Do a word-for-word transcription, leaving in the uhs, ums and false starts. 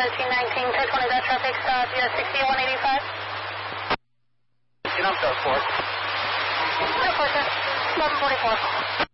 thirteen nineteen, ten twenty, that traffic stop, U S sixty one eighty-five. Get on Salesforce. Salesforce, eleven forty-four.